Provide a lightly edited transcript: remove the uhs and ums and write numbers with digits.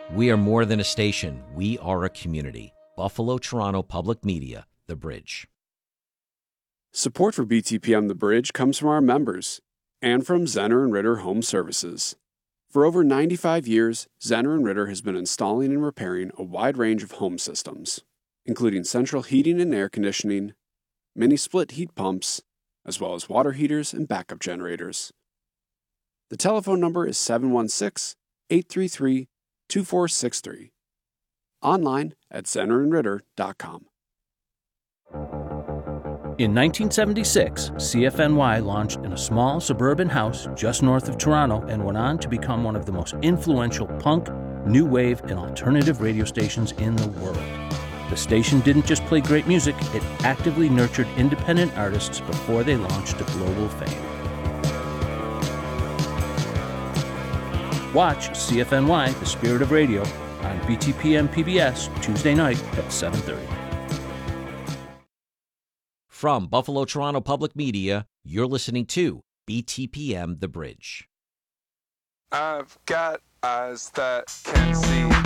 We are more than a station. We are a community. Buffalo, Toronto Public Media, The Bridge. Support for BTPM The Bridge comes from our members and from Zenner and Ritter Home Services. For over 95 years, Zenner and Ritter has been installing and repairing a wide range of home systems, including central heating and air conditioning, mini split heat pumps, as well as water heaters and backup generators. The telephone number is 716-833-2463. Online at zennerandritter.com. In 1976, CFNY launched in a small suburban house just north of Toronto and went on to become one of the most influential punk, new wave, and alternative radio stations in the world. The station didn't just play great music, it actively nurtured independent artists before they launched to global fame. Watch CFNY, The Spirit of Radio, on BTPM PBS Tuesday night at 7:30. From Buffalo, Toronto Public Media, you're listening to BTPM The Bridge. I've got eyes that can see.